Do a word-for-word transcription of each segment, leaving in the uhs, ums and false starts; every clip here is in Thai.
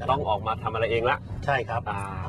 ต้องออกมาทำอะไรเองละใช่ครับ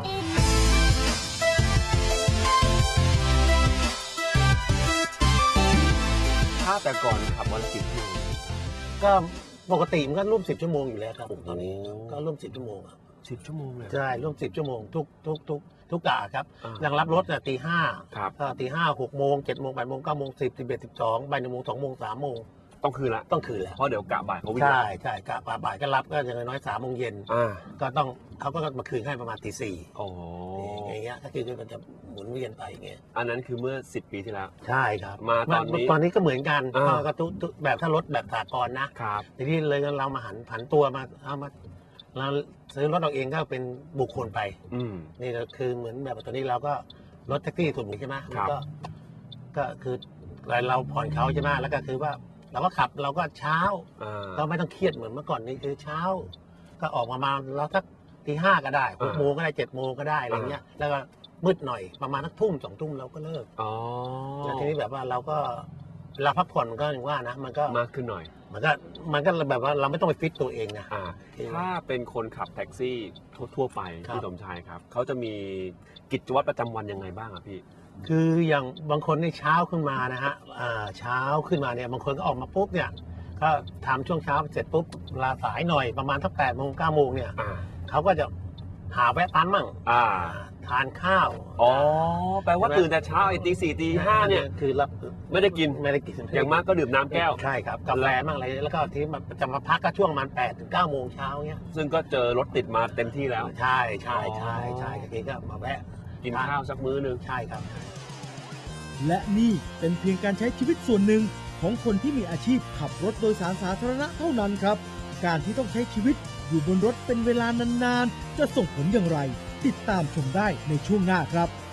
ถ้าแต่ก่อนขับวันละสิบชั่วโมงก็ปกติมันก็ร่วมสิบชั่วโมงอยู่แล้วครับตอนนี้ก็ร่วมสิบชั่วโมงสิบชั่วโมงเลยใช่ร่วมสิบชั่วโมงทุกทุกทุกทุกกะครับยังรับรถตีห้าตีห้าหกโมงเจ็ดโมงแปดโมงเก้าโมงสิบสิบเอ็ดสิบสองบ่ายหนึ่งโมงสองโมงสามโมงต้องคืนละต้องคืนแล้วเพราะเดี๋ยวกะบ่ายเขาวิ่งใช่ใช่กะบ่ายก็รับก็อย่างน้อยสามโมงเย็นก็ต้องเขาก็มาคืนให้ประมาณตีสี่อย่างเงี้ยก็คือมันจะหมุนเวียนไปอย่างเงี้ยอันนั้นคือเมื่อสิบปีที่แล้วใช่ครับมาตอนนี้ตอนนี้ก็เหมือนกันก็ทุกแบบถ้ารถแบบสากลนะครับทีนี้เลยเรามาหันผันตัวมาเอามาเราซื้อรถเราเองก็เป็นบุคคลไปนี่ก็คือเหมือนแบบตอนนี้เราก็รถแท็กซี่ส่วนหนึ่งใช่ไหมก็ก็คือเราผ่อนเขาใช่ไหมแล้วก็คือว่าเราก็ขับเราก็เช้าเราไม่ต้องเครียดเหมือนเมื่อก่อนนี้คือเช้าก็ออกมามาเราสักตีห้าก็ได้หกโมงก็ได้เจ็ดโมงก็ได้อะไรเงี้ยแล้วก็มืดหน่อยประมาณสักทุ่มสองทุ่มเราก็เลิกแล้วทีนี้แบบว่าเราก็เราพักผ่อนก็อย่างว่านะมันก็มากขึ้นหน่อยมันก็มันก็แบบว่าเราไม่ต้องไปฟิตตัวเองนะถ้าเป็นคนขับแท็กซี่ทั่วไปพี่สมชายครับเขาจะมีกิจวัตรประจำวันยังไงบ้างอะพี่คืออย่างบางคนในเช้าขึ้นมานะฮะเช้าขึ้นมาเนี่ยบางคนก็ออกมาปุ๊บเนี่ยก็ทำช่วงเช้าเสร็จปุ๊บลาสายหน่อยประมาณสักแปดโมงเก้าโมงเนี่ยเขาก็จะหาแวะปั๊มมั่งทานข้าวอ๋อแปลว่าตื่นแต่เช้าไอ้ตีสี่ตีห้าเนี่ยคือรับไม่ได้กินไม่ได้กินอย่างมากก็ดื่มน้ำแก้วใช่ครับกาแฟมั่งอะไรแล้วก็ที่จะมาพักก็ช่วงประมาณแปดถึงเก้าโมงเช้าเนี่ยซึ่งก็เจอรถติดมาเต็มที่แล้วใช่ใช่ใช่ใช่ทีนี้ก็มาแวะกินข้าวสักมื้อนึงใช่ครับและนี่เป็นเพียงการใช้ชีวิตส่วนหนึ่งของคนที่มีอาชีพขับรถโดยสารสาธารณะเท่านั้นครับการที่ต้องใช้ชีวิตอยู่บนรถเป็นเวลานานๆจะส่งผลอย่างไรติดตามชมได้ในช่วงหน้าครับ